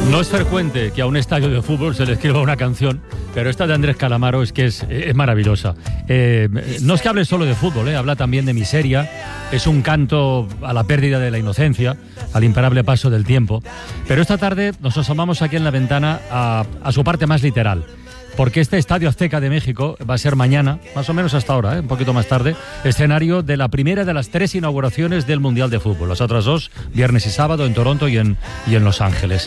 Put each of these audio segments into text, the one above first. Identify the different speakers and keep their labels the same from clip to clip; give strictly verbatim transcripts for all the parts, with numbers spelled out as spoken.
Speaker 1: No es frecuente que a un estadio de fútbol se le escriba una canción, pero esta de Andrés Calamaro es que es, es maravillosa. Eh, no es que hable solo de fútbol, eh, habla también de miseria, es un canto a la pérdida de la inocencia, al imparable paso del tiempo. Pero esta tarde nos asomamos aquí en la ventana a, a su parte más literal, porque este Estadio Azteca de México va a ser mañana, más o menos hasta ahora, ¿eh? un poquito más tarde, escenario de la primera de las tres inauguraciones del Mundial de Fútbol. Las otras dos, viernes y sábado, en Toronto y en, y en Los Ángeles.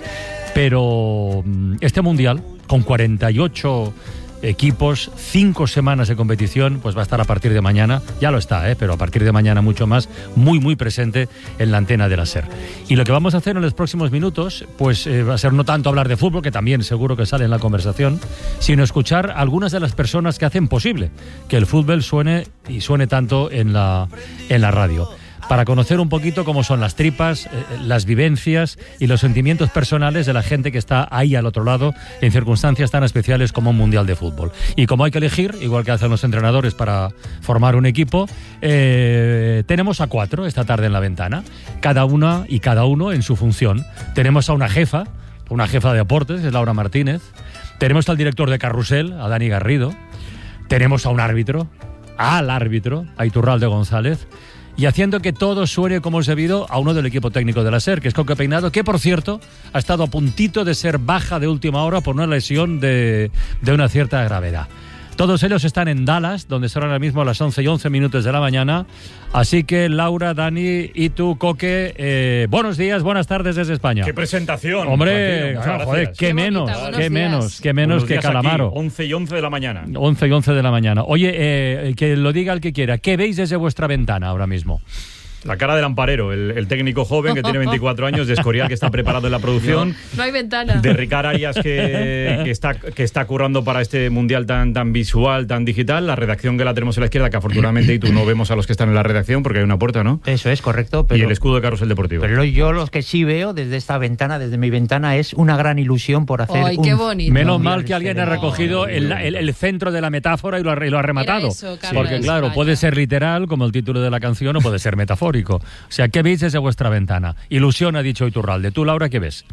Speaker 1: Pero este Mundial, con cuarenta y ocho equipos, cinco semanas de competición, pues va a estar a partir de mañana, ya lo está, ¿eh? pero a partir de mañana mucho más, muy muy presente en la antena de la SER. Y lo que vamos a hacer en los próximos minutos, pues eh, va a ser no tanto hablar de fútbol, que también seguro que sale en la conversación, sino escuchar a algunas de las personas que hacen posible que el fútbol suene y suene tanto en la, en la radio, para conocer un poquito cómo son las tripas, eh, las vivencias y los sentimientos personales de la gente que está ahí al otro lado en circunstancias tan especiales como un Mundial de Fútbol. Y como hay que elegir, igual que hacen los entrenadores para formar un equipo, eh, tenemos a cuatro esta tarde en la ventana, cada una y cada uno en su función. Tenemos a una jefa, una jefa de deportes, es Laura Martínez. Tenemos al director de Carrusel, a Dani Garrido. Tenemos a un árbitro, al árbitro, a Iturralde González. Y haciendo que todo suene como es debido a uno del equipo técnico de la SER, que es Coque Peinado, que por cierto ha estado a puntito de ser baja de última hora por una lesión de, de una cierta gravedad. Todos ellos están en Dallas, donde son ahora mismo las once y once minutos de la mañana. Así que Laura, Dani y tú, Coque, eh, buenos días, buenas tardes desde España.
Speaker 2: ¡Qué presentación!
Speaker 1: Hombre, ah, joder, qué, qué menos, qué menos, qué menos que Calamaro.
Speaker 2: Aquí, once y once de la mañana.
Speaker 1: once y once de la mañana. Oye, eh, que lo diga el que quiera, ¿qué veis desde vuestra ventana ahora mismo?
Speaker 2: La cara del Amparero, el, el técnico joven que tiene veinticuatro años, de Escorial, que está preparado en la producción.
Speaker 3: No, no hay ventana.
Speaker 2: De Ricard Arias, que, que, está, que está currando para este mundial tan, tan visual, tan digital. La redacción que la tenemos a la izquierda, que afortunadamente y tú no vemos a los que están en la redacción porque hay una puerta, ¿no?
Speaker 4: Eso es correcto. Pero,
Speaker 2: y el escudo de Carrusel Deportivo.
Speaker 4: Pero yo lo que sí veo desde esta ventana, desde mi ventana, es una gran ilusión por hacer
Speaker 3: Ay,
Speaker 4: un...
Speaker 3: qué bonito.
Speaker 1: Menos mal que alguien ha recogido el, el, el centro de la metáfora y lo ha, y lo ha rematado.
Speaker 3: Eso,
Speaker 1: porque claro,
Speaker 3: España.
Speaker 1: puede ser literal, como el título de la canción, o puede ser metafórico. O sea, ¿qué veis desde vuestra ventana? Ilusión, ha dicho Iturralde. ¿Tú, Laura, qué ves?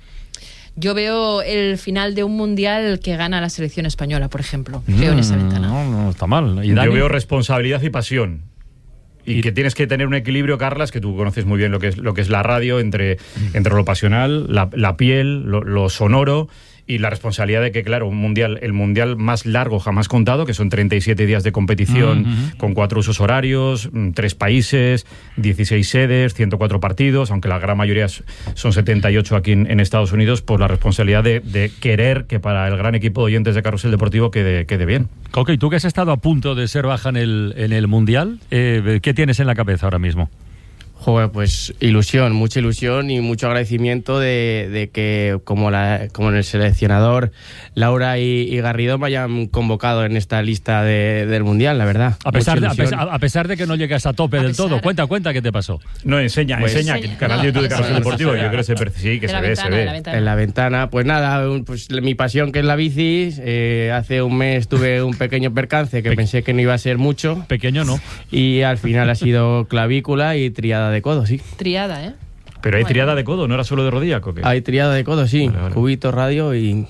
Speaker 3: Yo veo el final de un mundial que gana la selección española, por ejemplo. Mm, veo en esa ventana.
Speaker 1: No, no está mal. ¿Y Dani?
Speaker 2: Yo veo responsabilidad y pasión. Y, y que tienes que tener un equilibrio, Carlas, que tú conoces muy bien lo que es, lo que es la radio, entre, entre lo pasional, la, la piel, lo, lo sonoro y la responsabilidad de que, claro, un mundial, el mundial más largo jamás contado, que son treinta y siete días de competición, uh-huh. con cuatro usos horarios, tres países, dieciséis sedes, ciento cuatro partidos, aunque la gran mayoría son setenta y ocho aquí en, en Estados Unidos, pues la responsabilidad de, de querer que para el gran equipo de oyentes de Carrusel Deportivo quede, quede bien.
Speaker 1: Coque, ¿y tú que has estado a punto de ser baja en el, en el mundial, eh, qué tienes en la cabeza ahora mismo?
Speaker 5: Joder, pues ilusión, mucha ilusión y mucho agradecimiento de, de que como, la, como en el seleccionador Laura y, y Garrido me hayan convocado en esta lista de, del Mundial, la verdad.
Speaker 1: A pesar, de, a, pesar, a pesar de que no llegas a tope a del pesar. todo. Cuenta, cuenta qué te pasó.
Speaker 2: No, enseña, pues, enseña, enseña. Canal de YouTube de Carrusel Deportivo, yo creo que se, sí, que se ve,
Speaker 3: ventana,
Speaker 2: se ve.
Speaker 3: La ventana.
Speaker 5: En la ventana, pues nada, pues mi pasión que es la bici, eh, hace un mes tuve un pequeño percance que Pe- pensé que no iba a ser mucho.
Speaker 1: Pequeño no.
Speaker 5: Y al final ha sido clavícula y triada de codo, sí.
Speaker 3: Triada, ¿eh?
Speaker 2: Pero hay
Speaker 3: bueno.
Speaker 2: triada de codo, no era solo de rodilla, Coque.
Speaker 5: Hay triada de codo, sí.
Speaker 2: Vale, vale.
Speaker 5: Cubito, radio y...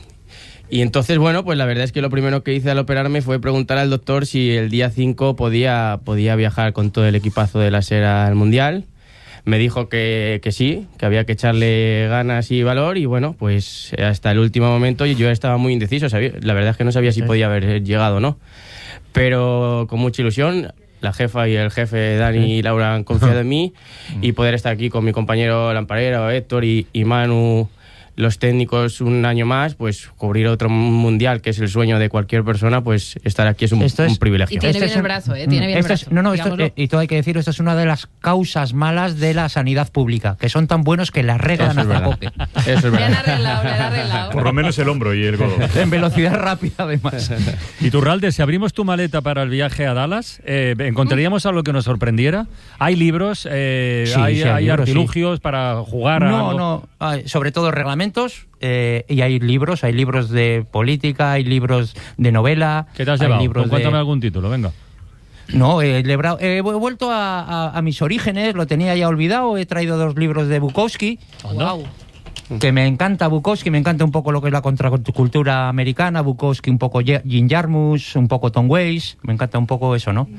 Speaker 5: Y entonces, bueno, pues la verdad es que lo primero que hice al operarme fue preguntar al doctor si el día cinco podía, podía viajar con todo el equipazo de la SER al Mundial. Me dijo que, que sí, que había que echarle ganas y valor y bueno, pues hasta el último momento yo estaba muy indeciso, sabía, la verdad es que no sabía si podía haber llegado o no. Pero con mucha ilusión... La jefa y el jefe Dani y Laura han confiado en mí y poder estar aquí con mi compañero Lamparero, Héctor y, y Manu, los técnicos, un año más, pues cubrir otro mundial, que es el sueño de cualquier persona, pues estar aquí es un,
Speaker 4: Esto es,
Speaker 5: un privilegio.
Speaker 3: Y tiene
Speaker 4: esto
Speaker 3: bien
Speaker 4: es,
Speaker 3: el brazo, ¿eh? Tiene bien el
Speaker 4: esto
Speaker 3: brazo.
Speaker 4: Es, no, no, esto, eh, y todo hay que decirlo, esto es una de las causas malas de la sanidad pública, que son tan buenos que la arreglan
Speaker 5: Eso es
Speaker 4: hasta
Speaker 5: verdad.
Speaker 4: Coque.
Speaker 5: Eso es
Speaker 3: Le han
Speaker 5: verdad.
Speaker 3: arreglado, le han arreglado.
Speaker 2: Por lo menos el hombro y el codo.
Speaker 4: En velocidad rápida, además.
Speaker 1: Y Turralde, si abrimos tu maleta para el viaje a Dallas, eh, ¿encontraríamos algo que nos sorprendiera? ¿Hay libros? Eh,
Speaker 4: Sí,
Speaker 1: ¿Hay,
Speaker 4: sí, hay
Speaker 1: hay
Speaker 4: libros,
Speaker 1: artilugios
Speaker 4: sí.
Speaker 1: para jugar? a
Speaker 4: No,
Speaker 1: algo?
Speaker 4: no, hay, sobre todo reglamentos, eh, y hay libros, hay libros de política, hay libros de novela.
Speaker 1: ¿Qué te has
Speaker 4: hay
Speaker 1: llevado?
Speaker 4: libros
Speaker 1: Pues cuéntame
Speaker 4: de...
Speaker 1: algún título, venga.
Speaker 4: No, he, lebra- he vuelto a, a, a mis orígenes, lo tenía ya olvidado, he traído dos libros de Bukowski.
Speaker 1: Anda.
Speaker 3: Wow.
Speaker 4: que me encanta Bukowski, me encanta un poco lo que es la contracultura americana, Bukowski un poco Jim Jarmusch, un poco Tom Waits, me encanta un poco eso, ¿no?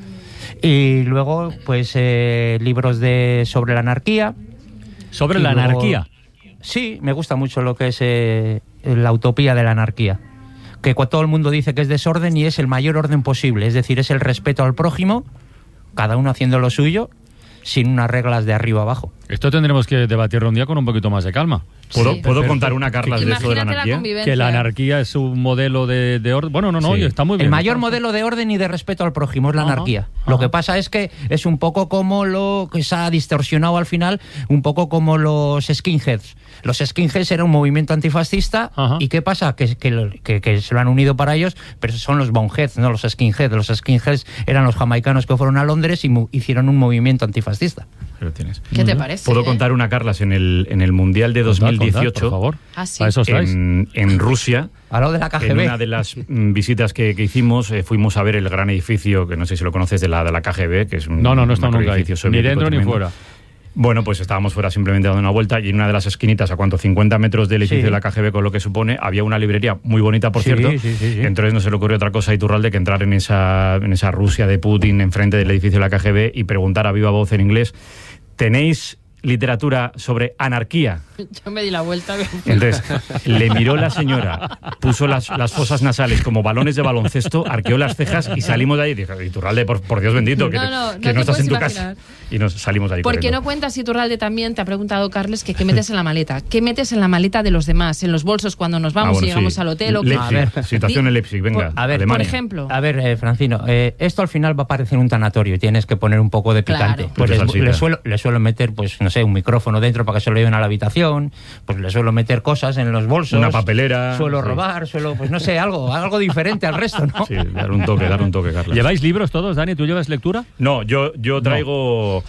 Speaker 4: Y luego, pues, eh, libros de sobre la anarquía.
Speaker 1: ¿Sobre
Speaker 4: y
Speaker 1: la
Speaker 4: luego,
Speaker 1: anarquía?
Speaker 4: Sí, me gusta mucho lo que es eh, la utopía de la anarquía. Que todo el mundo dice que es desorden y es el mayor orden posible, es decir, es el respeto al prójimo, cada uno haciendo lo suyo, sin unas reglas de arriba abajo.
Speaker 1: Esto tendremos que debatirlo un día con un poquito más de calma.
Speaker 2: ¿Puedo,
Speaker 3: Sí.
Speaker 2: ¿puedo contar una, Carlas, de esto de la
Speaker 3: Imagínate la
Speaker 2: anarquía?
Speaker 3: convivencia.
Speaker 1: Que la anarquía es un modelo de, de orden. Bueno, no, no,
Speaker 2: Sí.
Speaker 1: oye, está muy bien.
Speaker 4: El mayor
Speaker 1: Está-
Speaker 4: modelo de orden y de respeto al prójimo es la
Speaker 1: Ajá,
Speaker 4: anarquía.
Speaker 1: ajá.
Speaker 4: Lo que pasa es que es un poco como lo que se ha distorsionado al final, un poco como los skinheads. Los skinheads era un movimiento antifascista.
Speaker 1: Ajá.
Speaker 4: ¿Y qué pasa? Que, que, que, que se lo han unido para ellos, pero son los boneheads, no los skinheads. Los skinheads eran los jamaicanos que fueron a Londres y mu- hicieron un movimiento antifascista.
Speaker 2: Ahí lo tienes.
Speaker 3: ¿Qué te parece?
Speaker 2: Puedo
Speaker 3: eh?
Speaker 2: contar una, Carlas, en el, en el Mundial de
Speaker 1: Contad,
Speaker 2: dos mil dieciocho,
Speaker 1: contad, por favor.
Speaker 3: Ah, sí.
Speaker 1: Para eso estáis.
Speaker 2: en, en Rusia.
Speaker 4: A lo de la K G
Speaker 2: En
Speaker 4: B.
Speaker 2: una de las mm, visitas que, que hicimos, eh, fuimos a ver el gran edificio, que no sé si lo conoces, de la, de la K G B, que es un
Speaker 1: No, no, no he estado
Speaker 2: macro
Speaker 1: nunca ahí.
Speaker 2: edificio
Speaker 1: Ni
Speaker 2: soviético
Speaker 1: dentro ni
Speaker 2: tremendo.
Speaker 1: fuera.
Speaker 2: Bueno, pues estábamos fuera simplemente dando una vuelta y en una de las esquinitas, a cuánto, cincuenta metros del edificio
Speaker 4: Sí.
Speaker 2: de la K G B, con lo que supone, había una librería muy bonita, por
Speaker 4: Sí,
Speaker 2: cierto.
Speaker 4: sí, sí, sí.
Speaker 2: Entonces no se le ocurrió otra cosa a Iturralde que entrar en esa, en esa Rusia de Putin, enfrente del edificio de la K G B, y preguntar a viva voz en inglés: ¿tenéis literatura sobre anarquía?
Speaker 3: Yo me di la vuelta.
Speaker 2: Entonces, le miró la señora, puso las, las fosas nasales como balones de baloncesto, arqueó las cejas y salimos de ahí. Dije: Iturralde, por, por Dios bendito, que
Speaker 3: No,
Speaker 2: te-
Speaker 3: no,
Speaker 2: que
Speaker 3: no
Speaker 2: no,
Speaker 3: te
Speaker 2: estás en tu
Speaker 3: puedes
Speaker 2: casa.
Speaker 3: imaginar.
Speaker 2: Y nos salimos de ahí
Speaker 3: ¿Por qué
Speaker 2: corriendo.
Speaker 3: no cuentas, Iturralde, también? Te ha preguntado Carles que qué metes en la maleta. ¿Qué metes en la maleta de los demás? En los bolsos cuando nos vamos
Speaker 2: Ah, bueno,
Speaker 3: y llegamos
Speaker 2: sí.
Speaker 3: al hotel. O
Speaker 2: Leipzig,
Speaker 4: A ver.
Speaker 2: situación en Leipzig, venga,
Speaker 3: Por-
Speaker 4: a ver,
Speaker 2: Alemania.
Speaker 3: Por ejemplo.
Speaker 4: A ver, eh, Francino, eh, esto al final va a parecer un tanatorio y tienes que poner un poco de picante.
Speaker 3: Claro.
Speaker 4: Pues
Speaker 2: Mucha
Speaker 4: le,
Speaker 2: salsita.
Speaker 4: le suelo, le suelo meter, pues no sé, un micrófono dentro para que se lo lleven a la habitación, pues le suelo meter cosas en los bolsos.
Speaker 2: Una papelera.
Speaker 4: Suelo
Speaker 2: Sí.
Speaker 4: robar, suelo, pues no sé, algo, algo diferente al resto, ¿no?
Speaker 2: Sí, dar un toque, dar un toque, Carla.
Speaker 1: ¿Lleváis libros todos, Dani? ¿Tú llevas lectura?
Speaker 2: No, yo, yo traigo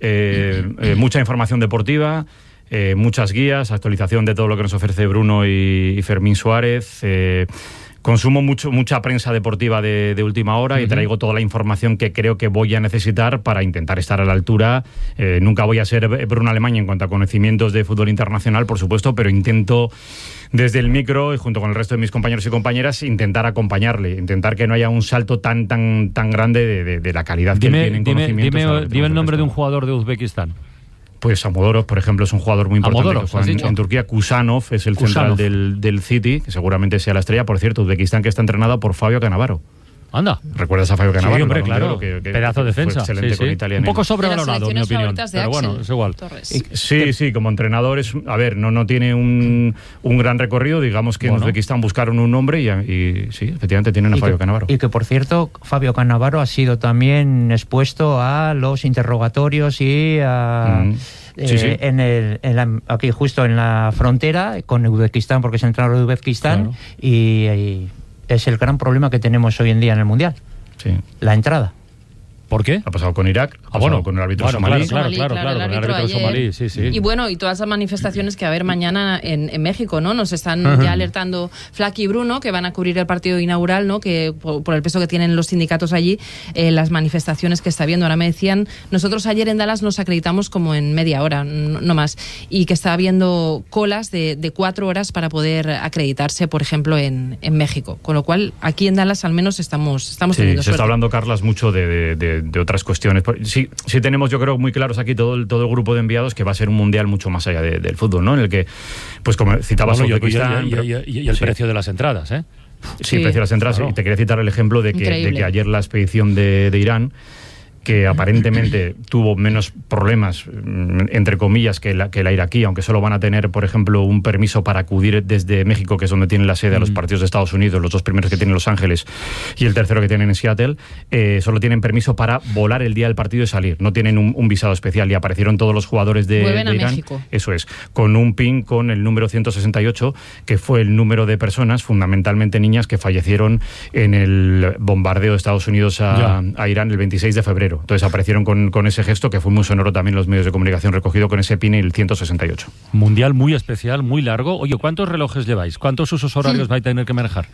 Speaker 2: eh, eh, mucha información deportiva, eh, muchas guías, actualización de todo lo que nos ofrece Bruno y, y Fermín Suárez. eh, Consumo mucho, mucha prensa deportiva de, de última hora y traigo toda la información que creo que voy a necesitar para intentar estar a la altura. Eh, nunca voy a ser Bruno Alemany en cuanto a conocimientos de fútbol internacional, por supuesto, pero intento desde el micro y junto con el resto de mis compañeros y compañeras intentar acompañarle, intentar que no haya un salto tan tan tan grande de, de, de la calidad que él
Speaker 1: Dime,
Speaker 2: tiene en
Speaker 1: dime,
Speaker 2: conocimientos. a lo
Speaker 1: dime,
Speaker 2: que
Speaker 1: dime
Speaker 2: tenemos
Speaker 1: el nombre de un
Speaker 2: resto.
Speaker 1: jugador de Uzbekistán.
Speaker 2: Pues Amodorov, por ejemplo, es un jugador muy importante
Speaker 1: Amodorov,
Speaker 2: que juega
Speaker 1: ¿has
Speaker 2: en,
Speaker 1: dicho?
Speaker 2: en Turquía. Kusanov es el
Speaker 1: Kusanov.
Speaker 2: central del, del City, que seguramente sea la estrella. Por cierto, Uzbekistán, que está entrenado por Fabio Cannavaro.
Speaker 1: Anda.
Speaker 2: ¿Recuerdas a Fabio Cannavaro?
Speaker 1: Sí, hombre,
Speaker 2: El balón de
Speaker 1: claro.
Speaker 2: oro que- que-
Speaker 1: Pedazo de
Speaker 2: que fue
Speaker 1: defensa.
Speaker 2: excelente
Speaker 1: Sí,
Speaker 2: con
Speaker 1: sí.
Speaker 2: Italia
Speaker 1: Un
Speaker 2: en
Speaker 1: poco
Speaker 2: el-
Speaker 1: sobrevalorado, en mi
Speaker 3: De las
Speaker 1: opinión.
Speaker 3: favoritas de
Speaker 1: Pero bueno,
Speaker 3: Axel
Speaker 1: es igual.
Speaker 3: Torres.
Speaker 2: Sí, sí, como entrenador es, a ver, no, no tiene un, un gran recorrido, digamos que
Speaker 1: Bueno.
Speaker 2: en Uzbekistán buscaron un nombre y, y sí, efectivamente tienen a
Speaker 4: Y
Speaker 2: Fabio
Speaker 4: que,
Speaker 2: Cannavaro.
Speaker 4: y que, por cierto, Fabio Cannavaro ha sido también expuesto a los interrogatorios y a...
Speaker 2: Mm.
Speaker 4: eh,
Speaker 2: Sí, sí.
Speaker 4: En el, en la- aquí justo en la frontera con Uzbekistán, porque es entrenador de Uzbekistán,
Speaker 1: Claro.
Speaker 4: y, y es el gran problema que tenemos hoy en día en el Mundial,
Speaker 2: Sí.
Speaker 4: la entrada.
Speaker 1: ¿Por qué?
Speaker 2: Ha pasado con Irak, ha
Speaker 1: Ah,
Speaker 2: pasado
Speaker 1: bueno.
Speaker 2: con el árbitro
Speaker 1: Bueno,
Speaker 2: somalí.
Speaker 1: claro,
Speaker 3: Somalí,
Speaker 1: claro,
Speaker 3: claro,
Speaker 1: claro,
Speaker 3: el
Speaker 1: con el
Speaker 3: árbitro
Speaker 1: árbitro
Speaker 3: ayer.
Speaker 1: somalí, sí, sí.
Speaker 3: Y bueno, y todas las manifestaciones que va a haber mañana en, en México, ¿no? Nos están
Speaker 1: Ajá.
Speaker 3: ya alertando Flaky y Bruno, que van a cubrir el partido inaugural, ¿no? Que por, por el peso que tienen los sindicatos allí, eh, las manifestaciones que está habiendo. Ahora me decían, nosotros ayer en Dallas nos acreditamos como en media hora, no, no más, y que está habiendo colas de, de cuatro horas para poder acreditarse, por ejemplo, en, en México. Con lo cual, aquí en Dallas al menos estamos, estamos
Speaker 2: Sí,
Speaker 3: teniendo
Speaker 2: se está
Speaker 3: suerte.
Speaker 2: hablando, Carlas, mucho de, de- de- de otras cuestiones. Sí, sí tenemos, yo creo, muy claros aquí todo el, todo el grupo de enviados que va a ser un mundial mucho más allá de- del fútbol, ¿no? En el que, pues como citabas,
Speaker 1: Bueno, y, el-
Speaker 2: Uzbekistán,
Speaker 1: y- y-
Speaker 2: pero-
Speaker 1: y- y- y el
Speaker 2: sí.
Speaker 1: precio de las entradas, ¿eh?
Speaker 2: Sí,
Speaker 3: Sí,
Speaker 2: precio de las entradas.
Speaker 1: claro.
Speaker 2: Y te quería citar el ejemplo de que, de
Speaker 3: Increíble.
Speaker 2: que ayer la expedición de, de Irán, que aparentemente tuvo menos problemas, mm, entre comillas, que la, que la iraquí, aunque solo van a tener, por ejemplo, un permiso para acudir desde México, que es donde tienen la sede, a los partidos de Estados Unidos, los dos primeros que tienen en Los Ángeles y el tercero que tienen en Seattle, eh, solo tienen permiso para volar el día del partido y salir. No tienen un, un visado especial y aparecieron todos los jugadores de,
Speaker 3: Vuelven
Speaker 2: de
Speaker 3: a
Speaker 2: Irán.
Speaker 3: México.
Speaker 2: Eso es, con un pin con el número ciento sesenta y ocho, que fue el número de personas, fundamentalmente niñas, que fallecieron en el bombardeo de Estados Unidos a, a Irán el veintiséis de febrero. Entonces aparecieron con, con ese gesto, que fue muy sonoro también en los medios de comunicación, recogido con ese pin y el ciento sesenta y ocho.
Speaker 1: Mundial muy especial, muy largo. Oye, ¿cuántos relojes lleváis? ¿Cuántos usos horarios vais a tener que manejar?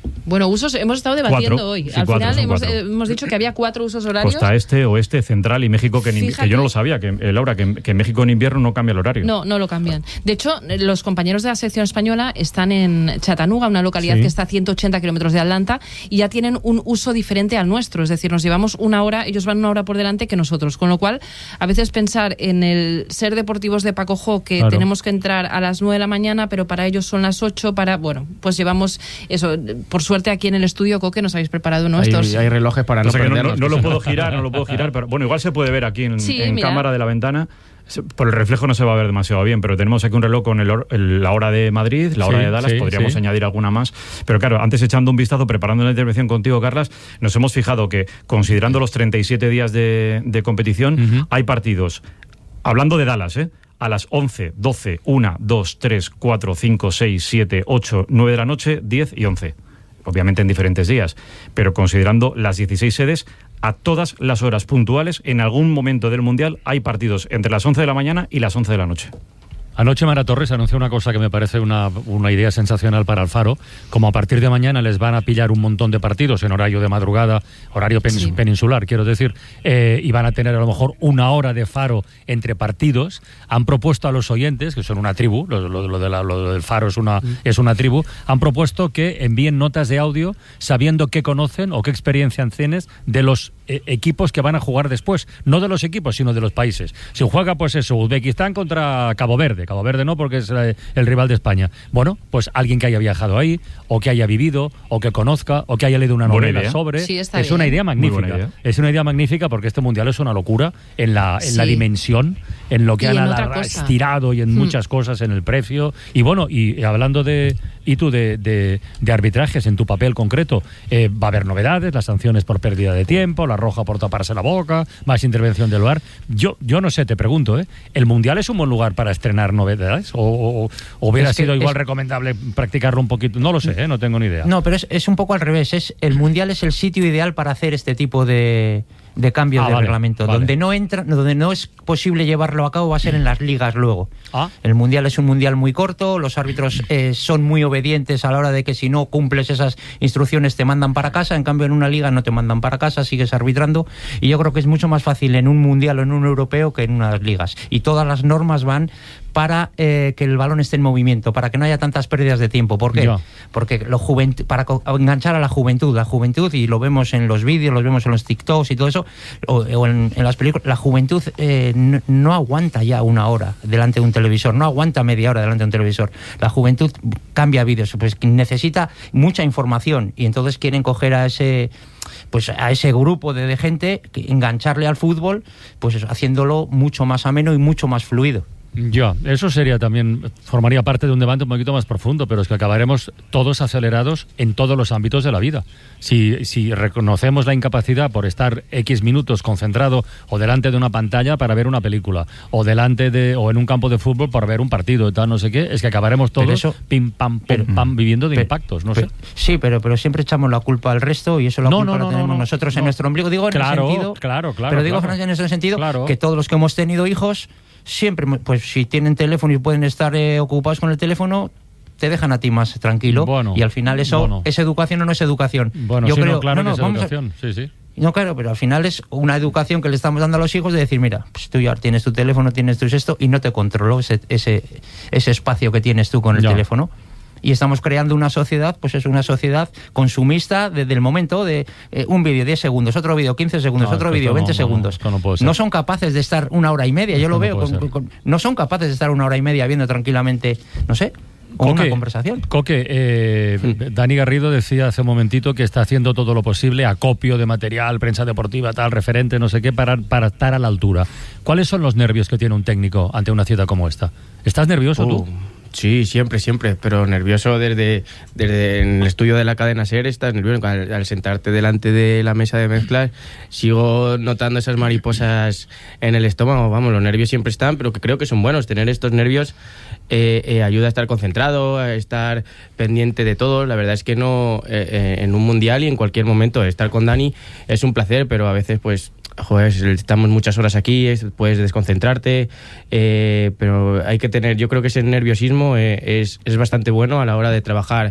Speaker 3: Bueno, usos hemos estado debatiendo
Speaker 2: Cuatro.
Speaker 3: hoy.
Speaker 2: Sí,
Speaker 3: Al
Speaker 2: cuatro,
Speaker 3: final
Speaker 2: son
Speaker 3: hemos,
Speaker 2: cuatro.
Speaker 3: eh, hemos dicho que había cuatro usos horarios.
Speaker 2: Costa Este, Oeste, Central y México, que, en invi-
Speaker 3: Fíjate.
Speaker 2: que yo no lo sabía, que eh, Laura, que, que en México en invierno no cambia el horario.
Speaker 3: No, no lo cambian. De hecho, los compañeros de la selección española están en Chattanooga, una localidad
Speaker 2: Sí.
Speaker 3: que está a ciento ochenta kilómetros de Atlanta, y ya tienen un uso diferente al nuestro. Es decir, nos llevamos una hora, ellos van una hora por delante que nosotros. Con lo cual, a veces pensar en el ser deportivos de Paco Jo, que
Speaker 1: Claro.
Speaker 3: tenemos que entrar a las nueve de la mañana, pero para ellos son las ocho, para, bueno, pues llevamos eso. Por suerte aquí en el estudio, Coque, nos habéis preparado
Speaker 5: Hay,
Speaker 3: nuestros.
Speaker 5: hay relojes para
Speaker 2: O
Speaker 5: no
Speaker 2: sea que no,
Speaker 5: perdernos.
Speaker 2: no- no
Speaker 5: que
Speaker 2: lo
Speaker 5: eso-
Speaker 2: puedo girar, no lo puedo girar, pero bueno, igual se puede ver aquí en,
Speaker 3: Sí,
Speaker 2: en
Speaker 3: mira.
Speaker 2: cámara de la ventana. Se- Por el reflejo no se va a ver demasiado bien, pero tenemos aquí un reloj con el hor- el- la hora de Madrid, la hora
Speaker 1: Sí,
Speaker 2: de Dallas,
Speaker 1: sí,
Speaker 2: podríamos
Speaker 1: sí.
Speaker 2: añadir alguna más. Pero claro, antes echando un vistazo, preparando la intervención contigo, Carlas, nos hemos fijado que, considerando los treinta y siete días de, de competición,
Speaker 1: Ujú.
Speaker 2: hay partidos, hablando de Dallas, ¿eh? a las once, doce, una, dos, tres, cuatro, cinco, seis, siete, ocho, nueve de la noche, diez y once. Obviamente en diferentes días, pero considerando las dieciséis sedes, a todas las horas puntuales, en algún momento del Mundial, hay partidos entre las once de la mañana y las once de la noche.
Speaker 1: Anoche Mara Torres anunció una cosa que me parece una, una idea sensacional para el Faro, como a partir de mañana les van a pillar un montón de partidos en horario de madrugada, horario pen-
Speaker 3: Sí.
Speaker 1: peninsular, quiero decir, eh, y van a tener a lo mejor una hora de Faro entre partidos. Han propuesto a los oyentes, que son una tribu, lo, lo- lo de la- lo del Faro es una, es una tribu, han propuesto que envíen notas de audio sabiendo qué conocen o qué experiencia tienes de los eh, equipos que van a jugar después, no de los equipos, sino de los países. Si juega, pues eso, Uzbekistán contra Cabo Verde, Cabo Verde no, porque es eh, el rival de España. Bueno, pues alguien que haya viajado ahí, o que haya vivido, o que conozca, o que haya leído una
Speaker 2: Buena
Speaker 1: novela
Speaker 2: idea.
Speaker 1: sobre.
Speaker 3: Sí, está
Speaker 1: es
Speaker 3: bien.
Speaker 1: una idea
Speaker 2: Muy
Speaker 1: magnífica.
Speaker 2: buena idea.
Speaker 1: Es una idea magnífica porque este mundial es una locura en la, en la
Speaker 3: Sí.
Speaker 1: dimensión, en lo que
Speaker 3: Y
Speaker 1: han
Speaker 3: en otra
Speaker 1: alargado,
Speaker 3: cosa.
Speaker 1: estirado y en
Speaker 3: Hmm.
Speaker 1: muchas cosas, en el precio. Y bueno, y hablando de, y tú de, de, de arbitrajes en tu papel concreto, eh, va a haber novedades, las sanciones por pérdida de tiempo, la roja por taparse la boca, más intervención del V A R. Yo, yo no sé, te pregunto, ¿eh? ¿El mundial es un buen lugar para estrenar novedades? ¿O, o- o hubiera
Speaker 4: Es que
Speaker 1: sido igual
Speaker 4: es-
Speaker 1: recomendable practicarlo un poquito? No lo sé, ¿eh? No tengo ni idea.
Speaker 4: No, pero es, es un poco al revés. Es, el Mundial es el sitio ideal para hacer este tipo de, de cambios
Speaker 1: Ah,
Speaker 4: de
Speaker 1: vale,
Speaker 4: reglamento.
Speaker 1: vale.
Speaker 4: Donde no entra, donde no es posible llevarlo a cabo va a ser en las ligas luego.
Speaker 1: Ah.
Speaker 4: El Mundial es un Mundial muy corto, los árbitros eh, son muy obedientes a la hora de que si no cumples esas instrucciones te mandan para casa, en cambio en una liga no te mandan para casa, sigues arbitrando, y yo creo que es mucho más fácil en un Mundial o en un europeo que en unas ligas. Y todas las normas van para eh, que el balón esté en movimiento, para que no haya tantas pérdidas de tiempo. ¿Por qué?
Speaker 1: Ya.
Speaker 4: Porque lo juvent- para co- enganchar a la juventud, la juventud, y lo vemos en los vídeos, lo vemos en los TikToks y todo eso, o, o en, en las películas, la juventud eh, no, no aguanta ya una hora delante de un televisor, no aguanta media hora delante de un televisor. La juventud cambia vídeos, pues necesita mucha información, y entonces quieren coger a ese pues a ese grupo de, de gente, que engancharle al fútbol, pues eso, haciéndolo mucho más ameno y mucho más fluido.
Speaker 1: Ya, eso sería también, formaría parte de un debate un poquito más profundo, pero es que acabaremos todos acelerados en todos los ámbitos de la vida. Si, si reconocemos la incapacidad por estar X minutos concentrado o delante de una pantalla para ver una película, o delante de o en un campo de fútbol para ver un partido y tal, no sé qué, es que acabaremos todos
Speaker 4: Pero eso-
Speaker 1: pim, pam, pum,
Speaker 4: pero-
Speaker 1: pam, viviendo de
Speaker 4: Pe-
Speaker 1: impactos, no
Speaker 4: pe-
Speaker 1: sé.
Speaker 4: Sí, pero, pero siempre echamos la culpa al resto, y eso la
Speaker 1: No,
Speaker 4: culpa
Speaker 1: no,
Speaker 4: la
Speaker 1: no,
Speaker 4: tenemos
Speaker 1: no, no,
Speaker 4: nosotros en
Speaker 1: no.
Speaker 4: nuestro ombligo. Digo en
Speaker 1: Claro,
Speaker 4: el sentido,
Speaker 1: claro, claro,
Speaker 4: pero digo,
Speaker 1: claro.
Speaker 4: Francia, en ese sentido,
Speaker 1: Claro.
Speaker 4: que todos los que hemos tenido hijos, siempre, pues si tienen teléfono y pueden estar eh, ocupados con el teléfono, te dejan a ti más tranquilo.
Speaker 1: Bueno,
Speaker 4: y al final eso
Speaker 1: bueno.
Speaker 4: es educación o no es educación.
Speaker 1: Bueno,
Speaker 4: Yo
Speaker 1: sí,
Speaker 4: creo,
Speaker 1: no, claro
Speaker 4: no, no,
Speaker 1: que es
Speaker 4: vamos a-
Speaker 1: educación, sí, sí.
Speaker 4: No, claro, pero al final es una educación que le estamos dando a los hijos de decir, mira, pues tú ya tienes tu teléfono, tienes tu esto, y no te controlo ese, ese, ese espacio que tienes tú con el
Speaker 1: Ya.
Speaker 4: teléfono. Y estamos creando una sociedad, pues es una sociedad consumista desde el momento de eh, un vídeo diez segundos, otro vídeo quince segundos,
Speaker 1: No,
Speaker 4: otro
Speaker 1: esto
Speaker 4: vídeo
Speaker 1: no,
Speaker 4: veinte
Speaker 1: no, no,
Speaker 4: segundos.
Speaker 1: esto no puede ser.
Speaker 4: No son capaces de estar una hora y media, yo
Speaker 1: Esto
Speaker 4: lo
Speaker 1: no
Speaker 4: veo.
Speaker 1: puede
Speaker 4: con-
Speaker 1: ser.
Speaker 4: con- no son capaces de estar una hora y media viendo tranquilamente, no sé, o una conversación.
Speaker 1: Coque, eh, Dani Garrido decía hace un momentito que está haciendo todo lo posible, acopio de material, prensa deportiva, tal, referente, no sé qué, para, para estar a la altura. ¿Cuáles son los nervios que tiene un técnico ante una cita como esta? ¿Estás nervioso
Speaker 5: Uh,
Speaker 1: tú?
Speaker 5: Sí, siempre, siempre, pero nervioso desde, desde en el estudio de la cadena SER, estás nervioso. Al, al sentarte delante de la mesa de mezclas, sigo notando esas mariposas en el estómago. Vamos, los nervios siempre están, pero que creo que son buenos. Tener estos nervios eh, eh, ayuda a estar concentrado, a estar pendiente de todo. La verdad es que no, eh, eh, en un mundial y en cualquier momento, estar con Dani es un placer, pero a veces pues... Joder, estamos muchas horas aquí, es- puedes desconcentrarte, eh, pero hay que tener, yo creo que ese nerviosismo eh, es, es bastante bueno a la hora de trabajar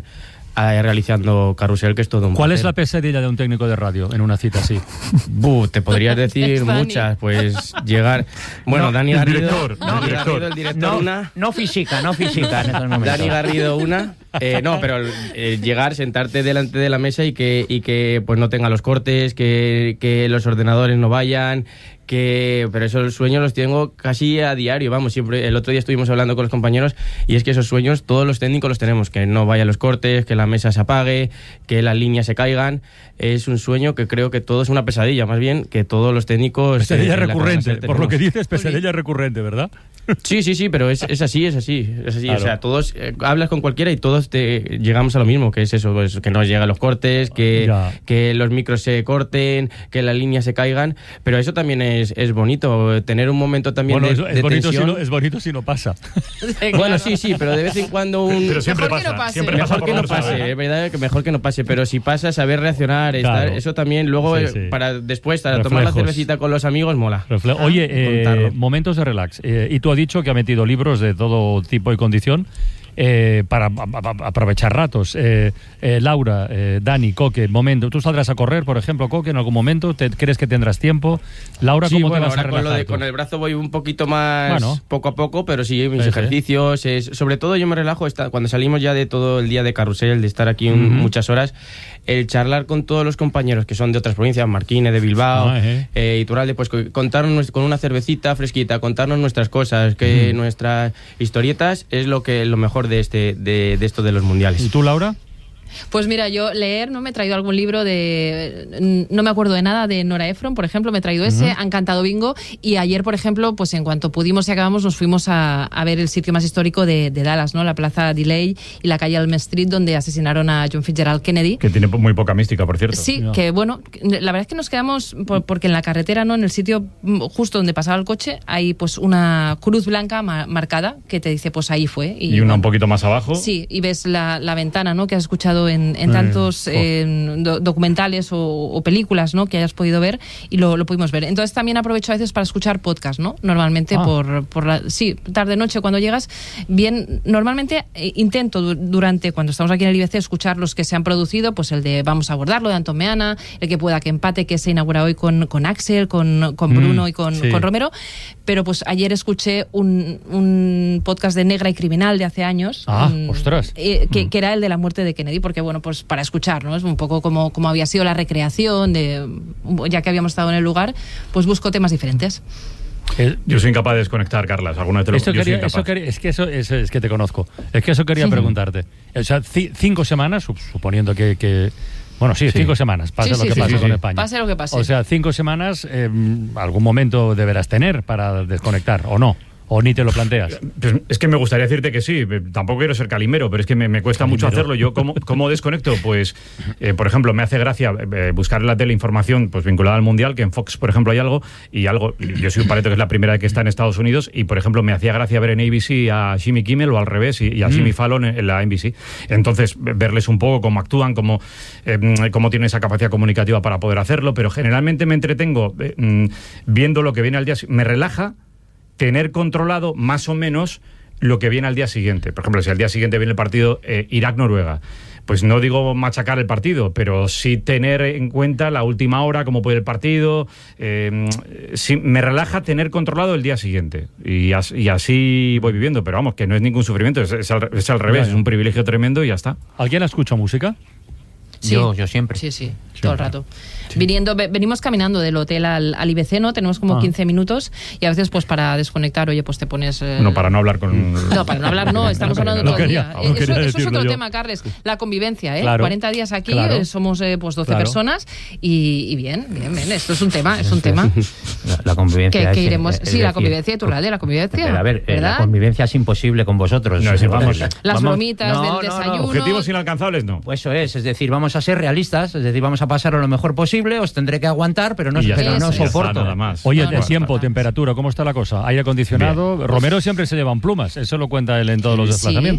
Speaker 5: eh, realizando carrusel, que es todo un
Speaker 1: ¿Cuál
Speaker 5: placer.
Speaker 1: es la pesadilla de un técnico de radio en una cita así?
Speaker 5: Buh, te podrías decir
Speaker 3: Es Dani.
Speaker 5: muchas, pues llegar... Bueno,
Speaker 4: No,
Speaker 5: Dani
Speaker 2: el
Speaker 5: Garrido...
Speaker 2: director,
Speaker 5: Dani
Speaker 2: el director.
Speaker 5: Garrido, el director,
Speaker 4: No,
Speaker 5: una...
Speaker 4: no física, no física en estos momentos.
Speaker 5: Dani Garrido una, eh, no, pero eh, llegar, sentarte delante de la mesa y que, y que pues no tenga los cortes, que, que los ordenadores no vayan, que pero esos sueños los tengo casi a diario, vamos, siempre. El otro día estuvimos hablando con los compañeros y es que esos sueños todos los técnicos los tenemos, que no vayan los cortes, que la mesa se apague, que las líneas se caigan. Es un sueño que creo que todo es una pesadilla, más bien que todos los técnicos...
Speaker 1: Pesadilla
Speaker 5: eh, en la
Speaker 1: recurrente,
Speaker 5: casa
Speaker 1: por lo que
Speaker 5: tenemos.
Speaker 1: dices, pesadilla recurrente, ¿verdad?
Speaker 5: Sí, sí, sí, pero es, es así, es así, es así.
Speaker 1: Claro.
Speaker 5: O sea, todos, eh, hablas con cualquiera y todos te llegamos a lo mismo, que es eso, pues, que no llegan los cortes, que,
Speaker 1: Ya.
Speaker 5: que los micros se corten, que las líneas se caigan, pero eso también es, es bonito, tener un momento también
Speaker 1: Bueno,
Speaker 5: de,
Speaker 1: es, es
Speaker 5: de
Speaker 1: bonito si
Speaker 5: tensión.
Speaker 1: no, es bonito si no pasa.
Speaker 5: Bueno, sí, sí, pero de vez en cuando un...
Speaker 2: Pero siempre
Speaker 3: Mejor que
Speaker 2: pasa,
Speaker 3: no pase.
Speaker 2: siempre pasa
Speaker 5: Mejor
Speaker 2: por
Speaker 5: que no
Speaker 2: lo menos,
Speaker 5: pase,
Speaker 2: ¿sabes?
Speaker 5: es verdad que mejor que no pase, pero si pasa, saber reaccionar, estar,
Speaker 1: Claro.
Speaker 5: eso también luego
Speaker 1: Sí,
Speaker 5: eh,
Speaker 1: sí.
Speaker 5: para después, para tomar la
Speaker 1: Reflejos.
Speaker 5: cervecita con los amigos, mola.
Speaker 1: Refle- Oye, eh,
Speaker 5: Contarlo.
Speaker 1: momentos de relax. Eh, y tú has dicho que ha metido libros de todo tipo y condición eh, para a- a- aprovechar ratos. Eh, eh, Laura, eh, Dani, Coque, momento. ¿Tú saldrás a correr, por ejemplo, Coque, en algún momento? ¿Te, ¿Crees que tendrás tiempo? Laura,
Speaker 5: Sí,
Speaker 1: ¿cómo
Speaker 5: bueno,
Speaker 1: te vas a
Speaker 5: ahora con, lo
Speaker 1: relajar
Speaker 5: de-
Speaker 1: tú?
Speaker 5: con el brazo voy un poquito más
Speaker 1: Bueno.
Speaker 5: poco a poco, pero sí, mis
Speaker 1: Sí, sí.
Speaker 5: ejercicios. Es, sobre todo yo me relajo esta- cuando salimos ya de todo el día de carrusel, de estar aquí un-
Speaker 1: Ujú.
Speaker 5: muchas horas, el charlar con todos los compañeros que son de otras provincias, Marquines, de Bilbao,
Speaker 1: Ah, eh.
Speaker 5: eh, Iturralde, pues co- contarnos nues- con una cervecita fresquita, contarnos nuestras cosas, que nuestras historietas es lo que lo mejor de este de, de esto de los mundiales.
Speaker 1: ¿Y tú, Laura?
Speaker 3: Pues mira, yo leer, ¿no? Me he traído algún libro de... No me acuerdo de nada, de Nora Ephron, por ejemplo, me he traído ese, han cantado bingo, y ayer, por ejemplo, pues en cuanto pudimos y acabamos, nos fuimos a, a ver el sitio más histórico de, de Dallas, ¿no? La Plaza Delay y la calle Elm Street, donde asesinaron a John Fitzgerald Kennedy.
Speaker 2: Que tiene muy poca mística, por cierto.
Speaker 3: Sí,
Speaker 1: Ya.
Speaker 3: que bueno, la verdad es que nos quedamos, por- porque en la carretera, ¿no? En el sitio mm, justo donde pasaba el coche, hay pues una cruz blanca ma- marcada que te dice, pues ahí fue.
Speaker 2: Y una
Speaker 3: bueno,
Speaker 2: un poquito más abajo.
Speaker 3: Sí, y ves la, la ventana, ¿no? Que has escuchado en, en
Speaker 1: Eh,
Speaker 3: tantos
Speaker 1: jo.
Speaker 3: eh, do- documentales o, o películas, ¿no? Que hayas podido ver, y lo, lo pudimos ver. Entonces también aprovecho a veces para escuchar podcast, ¿no? Normalmente
Speaker 1: Ah.
Speaker 3: por, por la, sí, tarde noche cuando llegas, bien, normalmente eh, intento du- durante, cuando estamos aquí en el I B C, escuchar los que se han producido, pues el de Vamos a abordarlo, de Antón Meana, el que pueda que empate, que se inaugura hoy con, con Axel, con, con Bruno
Speaker 1: Mm,
Speaker 3: y con,
Speaker 1: sí.
Speaker 3: con Romero, pero pues ayer escuché un, un podcast de Negra y Criminal de hace años.
Speaker 1: Ah,
Speaker 3: mm,
Speaker 1: ostras.
Speaker 3: eh, que,
Speaker 1: Mm.
Speaker 3: que era el de la muerte de Kennedy, porque bueno, pues para escuchar, ¿no? Es un poco como, como había sido la recreación, de ya que habíamos estado en el lugar, pues busco temas diferentes.
Speaker 1: Eh,
Speaker 2: Yo soy incapaz de desconectar, Carlas. Alguna vez te lo
Speaker 1: Eso
Speaker 2: yo soy
Speaker 1: quería,
Speaker 2: incapaz.
Speaker 1: eso quería- es que eso, eso es que te conozco. Es que eso quería preguntarte. O sea, ci- cinco semanas, sup- suponiendo que, que- bueno, sí,
Speaker 2: Sí.
Speaker 1: cinco semanas, pase
Speaker 3: Sí,
Speaker 1: lo
Speaker 3: sí,
Speaker 1: que
Speaker 3: sí,
Speaker 1: pase
Speaker 2: sí,
Speaker 1: con
Speaker 2: sí.
Speaker 1: España.
Speaker 3: Pase lo que pase.
Speaker 1: O sea, cinco semanas, eh, algún momento deberás tener para desconectar, ¿o no? ¿O ni te lo planteas?
Speaker 2: Pues es que me gustaría decirte que sí, eh, tampoco quiero ser calimero, pero es que me, me cuesta mucho
Speaker 1: Calimero.
Speaker 2: hacerlo. Yo, ¿cómo, cómo desconecto? Pues, eh, por ejemplo, me hace gracia eh, buscar en la tele información pues, vinculada al Mundial, que en Fox, por ejemplo, hay algo, y algo, yo soy un paleto que es la primera vez que está en Estados Unidos, y, por ejemplo, me hacía gracia ver en A B C a Jimmy Kimmel o al revés, y, y a Jimmy Fallon en, en la N B C. Entonces, ve- verles un poco cómo actúan, cómo, eh, cómo tienen esa capacidad comunicativa para poder hacerlo, pero generalmente me entretengo eh, mm, viendo lo que viene al día. Me relaja tener controlado más o menos lo que viene al día siguiente. Por ejemplo, si al día siguiente viene el partido eh, Irak-Noruega, pues no digo machacar el partido, pero sí tener en cuenta la última hora, cómo puede el partido. Eh, sí, me relaja tener controlado el día siguiente. Y, as- y así voy viviendo. Pero vamos, que no es ningún sufrimiento, es, es al, es al revés,
Speaker 1: Ya, ya.
Speaker 2: es un privilegio tremendo y ya está.
Speaker 1: ¿Alguien escucha música?
Speaker 3: Sí.
Speaker 4: Yo, yo siempre.
Speaker 3: Sí, sí, todo el rato. Viniendo, ve- venimos caminando del hotel al, al I B C, ¿no? Tenemos como
Speaker 1: Ah.
Speaker 3: quince minutos, y a veces pues para desconectar, oye, pues te pones... eh,
Speaker 2: No, para no hablar con...
Speaker 3: No, para no hablar, no, estamos
Speaker 2: No,
Speaker 3: hablando
Speaker 2: no
Speaker 3: todo el
Speaker 2: quería-
Speaker 3: día.
Speaker 1: no
Speaker 3: Eh,
Speaker 1: quería
Speaker 3: eso, eso es
Speaker 1: decirlo
Speaker 3: otro
Speaker 1: yo.
Speaker 3: tema, Carles, la convivencia, ¿eh?
Speaker 1: Claro.
Speaker 3: cuarenta días aquí,
Speaker 1: Claro.
Speaker 3: eh, somos eh, pues doce
Speaker 1: Claro.
Speaker 3: personas, y, y bien, bien, bien, esto es un tema, es un tema
Speaker 4: La, la convivencia.
Speaker 3: que, que
Speaker 4: es-
Speaker 3: iremos...
Speaker 4: es
Speaker 3: sí, la
Speaker 4: decir,
Speaker 3: convivencia, Iturralde, la convivencia,
Speaker 4: Pero a ver, eh, la
Speaker 3: ¿verdad?
Speaker 4: convivencia es imposible con vosotros.
Speaker 2: No, es
Speaker 4: Eh,
Speaker 2: imposible.
Speaker 4: vamos,
Speaker 3: Las
Speaker 4: vamos-
Speaker 3: bromitas
Speaker 4: no,
Speaker 3: del
Speaker 4: no, no,
Speaker 3: desayuno...
Speaker 2: Objetivos inalcanzables, no.
Speaker 4: Pues eso es, es decir, vamos a ser realistas, es decir, vamos a pasarlo lo mejor posible, os tendré que aguantar, pero no,
Speaker 2: Y ya
Speaker 4: pero
Speaker 2: está,
Speaker 4: no
Speaker 2: ya está,
Speaker 4: soporto.
Speaker 2: nada más.
Speaker 1: Oye,
Speaker 3: No,
Speaker 1: de
Speaker 3: no,
Speaker 1: tiempo,
Speaker 3: no.
Speaker 1: temperatura, ¿cómo está la cosa? ¿Aire acondicionado? Romero siempre se lleva en plumas, eso lo cuenta él en todos los
Speaker 3: Sí.
Speaker 1: desplazamientos.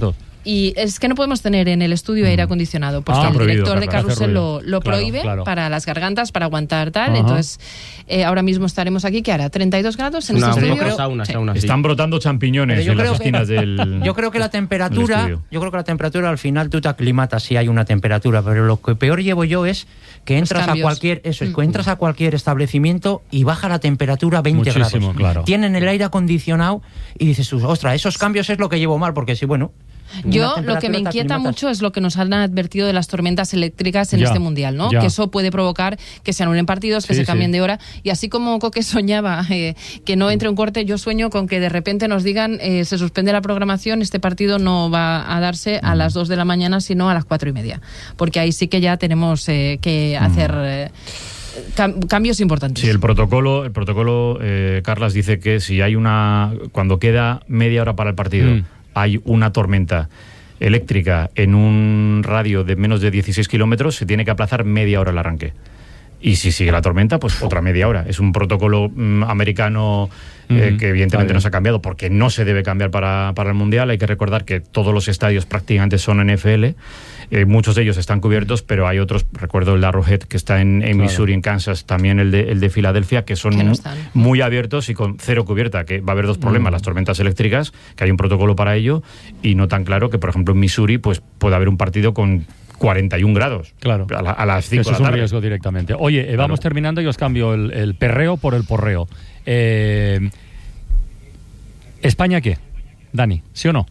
Speaker 3: y es que no podemos tener en el estudio aire acondicionado, porque
Speaker 1: Ah,
Speaker 3: el
Speaker 1: prohibido,
Speaker 3: director de
Speaker 1: claro, hace
Speaker 3: Carrusel
Speaker 1: ruido.
Speaker 3: lo, lo
Speaker 1: Claro,
Speaker 3: prohíbe
Speaker 1: claro.
Speaker 3: para las gargantas, para aguantar tal.
Speaker 1: Ajá.
Speaker 3: Entonces, eh, ahora mismo estaremos aquí, ¿qué hará? ¿treinta y dos grados en
Speaker 5: Una,
Speaker 3: este
Speaker 5: un
Speaker 3: estudio?
Speaker 5: poco sauna,
Speaker 3: Sí.
Speaker 5: sauna, sí.
Speaker 2: Están brotando champiñones
Speaker 4: Pero yo
Speaker 2: en las
Speaker 4: creo que-
Speaker 2: esquinas del.
Speaker 4: Yo creo que la
Speaker 2: del
Speaker 4: temperatura,
Speaker 2: estudio.
Speaker 4: yo creo que la temperatura al final tú te aclimatas si hay una temperatura, pero lo que peor llevo yo es que entras a
Speaker 3: cambios.
Speaker 4: cualquier, eso es,
Speaker 3: Mm.
Speaker 4: que entras a cualquier establecimiento y baja la temperatura a veinte
Speaker 1: Muchísimo,
Speaker 4: grados.
Speaker 1: claro.
Speaker 4: Tienen el aire acondicionado y dices, tú, ostras, esos cambios es lo que llevo mal, porque sí, bueno.
Speaker 3: Yo
Speaker 4: una
Speaker 3: lo que me
Speaker 4: temperatura te
Speaker 3: inquieta
Speaker 4: aclimatas.
Speaker 3: mucho es lo que nos han advertido de las tormentas eléctricas en
Speaker 1: Ya,
Speaker 3: este mundial, ¿no?
Speaker 1: ya.
Speaker 3: Que eso puede provocar que se anulen partidos, que
Speaker 1: Sí,
Speaker 3: se cambien
Speaker 1: sí.
Speaker 3: de hora. Y así como Coque soñaba eh, que no entre un corte, yo sueño con que de repente nos digan eh, se suspende la programación, este partido no va a darse a las dos de la mañana, sino a las cuatro y media. Porque ahí sí que ya tenemos eh, que hacer eh, cam- cambios importantes.
Speaker 2: Sí, el protocolo, el protocolo, eh, Carlas dice que si hay una, cuando queda media hora para el partido,
Speaker 1: Mm.
Speaker 2: hay una tormenta eléctrica en un radio de menos de dieciséis kilómetros, se tiene que aplazar media hora el arranque. Y si sigue la tormenta, pues otra media hora. Es un protocolo mm, americano eh,
Speaker 1: Ujú.
Speaker 2: que evidentemente
Speaker 1: Vale.
Speaker 2: no se ha cambiado porque no se debe cambiar para, para el Mundial. Hay que recordar que todos los estadios prácticamente son N F L. Eh, muchos de ellos están cubiertos, pero hay otros, recuerdo el de Arrowhead, que está en, en
Speaker 1: Claro.
Speaker 2: Missouri, en Kansas, también el de, el de Filadelfia, que son
Speaker 3: Que no
Speaker 2: mu-
Speaker 3: están.
Speaker 2: muy abiertos y con cero cubierta, que va a haber dos problemas, las tormentas eléctricas, que hay un protocolo para ello, y no tan claro que, por ejemplo, en Missouri pues puede haber un partido con cuarenta y un grados
Speaker 1: Claro.
Speaker 2: a, la- a las
Speaker 1: Que
Speaker 2: cinco
Speaker 1: eso
Speaker 2: de
Speaker 1: es
Speaker 2: la
Speaker 1: un
Speaker 2: tarde.
Speaker 1: riesgo directamente. Oye, eh, vamos
Speaker 2: Claro.
Speaker 1: terminando y os cambio el, el perreo por el porreo. Eh, ¿España qué? Dani, ¿sí o no?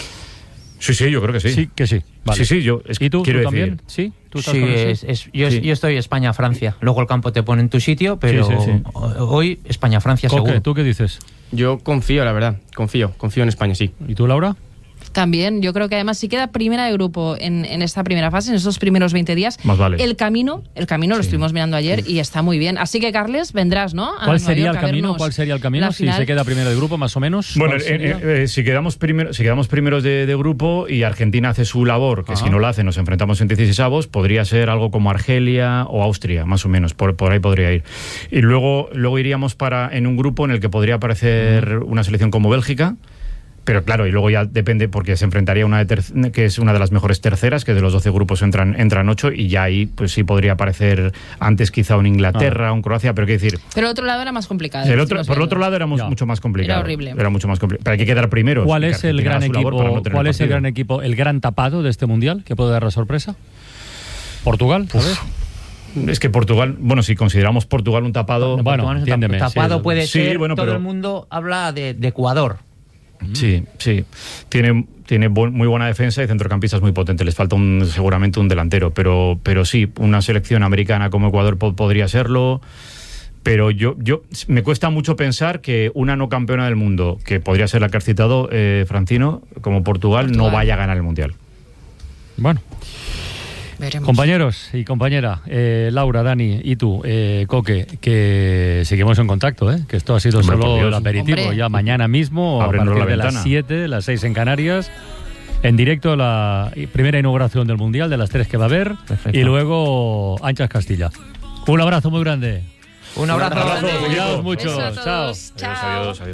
Speaker 2: Sí, sí, yo creo que sí.
Speaker 1: Sí, que sí. Vale.
Speaker 2: Sí, sí, yo es-
Speaker 1: ¿Y tú, tú
Speaker 2: quiero decir-
Speaker 1: también? ¿Sí? ¿Tú estás
Speaker 4: Sí,
Speaker 1: con el
Speaker 4: es-
Speaker 1: sí?
Speaker 4: es- yo,
Speaker 2: Sí.
Speaker 4: yo estoy España-Francia. Luego el campo te pone en tu sitio, pero
Speaker 2: Sí, sí, sí.
Speaker 4: hoy España-Francia
Speaker 1: Coque,
Speaker 4: seguro.
Speaker 1: ¿tú qué dices?
Speaker 5: Yo confío, la verdad. Confío. Confío en España, sí.
Speaker 1: ¿Y tú, Laura?
Speaker 3: También, yo creo que además si queda primera de grupo en, en esta primera fase, en esos primeros veinte días,
Speaker 2: Más vale.
Speaker 3: el camino, el camino lo
Speaker 2: Sí.
Speaker 3: estuvimos mirando ayer y está muy bien. Así que, Carles, vendrás, ¿no? A
Speaker 1: ¿Cuál
Speaker 3: Nueva
Speaker 1: sería el
Speaker 3: York a
Speaker 1: camino?
Speaker 3: vernos
Speaker 1: ¿Cuál sería el camino?
Speaker 3: la
Speaker 1: Si
Speaker 3: final.
Speaker 1: se queda primero de grupo, más o menos.
Speaker 2: Bueno,
Speaker 1: ¿cuál
Speaker 2: eh,
Speaker 1: sería?
Speaker 2: eh, eh, si, quedamos primero, si quedamos primeros de, de grupo y Argentina hace su labor, que
Speaker 1: Ajá.
Speaker 2: si no la hace nos enfrentamos en dieciséisavos, podría ser algo como Argelia o Austria, más o menos, por, por ahí podría ir. Y luego, luego iríamos para en un grupo en el que podría aparecer una selección como Bélgica. Pero claro, y luego ya depende, porque se enfrentaría una de ter- que es una de las mejores terceras, que de los doce grupos entran entran ocho, y ya ahí pues sí podría aparecer antes quizá un Inglaterra, un Croacia, pero qué decir,
Speaker 3: Pero el otro lado era más complicado.
Speaker 2: el otro,
Speaker 3: decimos
Speaker 2: por el
Speaker 3: bien.
Speaker 2: otro lado era mu-
Speaker 1: Ya.
Speaker 2: mucho más complicado.
Speaker 3: Era horrible.
Speaker 2: Era mucho más complicado. Pero hay que quedar primeros.
Speaker 1: ¿Cuál
Speaker 2: y que
Speaker 1: es el
Speaker 2: Argentina
Speaker 1: gran
Speaker 2: haga su labor para
Speaker 1: equipo?
Speaker 2: no tener
Speaker 1: ¿Cuál es el
Speaker 2: partido.
Speaker 1: gran equipo, el gran tapado de este mundial que puede dar la sorpresa? ¿Portugal? ¿Sabes?
Speaker 2: Es que Portugal, bueno, si consideramos Portugal un tapado,
Speaker 1: Bueno,
Speaker 4: Portugal,
Speaker 1: entiéndeme,
Speaker 4: tapado
Speaker 1: sí.
Speaker 4: puede
Speaker 2: Sí,
Speaker 4: ser.
Speaker 2: bueno,
Speaker 4: todo
Speaker 2: pero-
Speaker 4: el mundo habla de, de Ecuador.
Speaker 2: sí, sí. Tiene, tiene bu- muy buena defensa y centrocampistas muy potentes. Les falta un, seguramente un delantero, pero, pero sí, una selección americana como Ecuador po- podría serlo. Pero yo, yo me cuesta mucho pensar que una no campeona del mundo, que podría ser la que has citado, eh, Francino, como Portugal, no
Speaker 3: Portugal.
Speaker 2: vaya a ganar el Mundial.
Speaker 1: Bueno,
Speaker 3: Veremos.
Speaker 1: compañeros y compañera, eh, Laura, Dani y tú, eh, Coque, que seguimos en contacto, ¿eh? Que esto ha sido
Speaker 2: Hombre, por
Speaker 1: solo
Speaker 2: Dios.
Speaker 1: el aperitivo.
Speaker 3: Hombre.
Speaker 1: Ya mañana mismo, a
Speaker 2: Ábrenos
Speaker 1: partir
Speaker 2: la
Speaker 1: de las
Speaker 2: ventana.
Speaker 1: siete, las seis en Canarias, en directo la primera inauguración del Mundial, de las tres que va a haber,
Speaker 4: Perfecto.
Speaker 1: y luego Anchas Castilla. Un abrazo muy grande.
Speaker 4: Un abrazo.
Speaker 2: abrazo,
Speaker 4: grande.
Speaker 2: Cuidaos
Speaker 1: mucho.
Speaker 3: Beso a
Speaker 1: Chao.
Speaker 3: todos.
Speaker 2: Adiós,
Speaker 3: Chao.
Speaker 2: adiós, adiós.